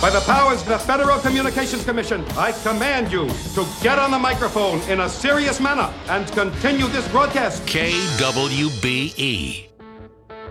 By the powers of the Federal Communications Commission, I command you to get on the microphone in a serious manner and continue this broadcast. KWBE.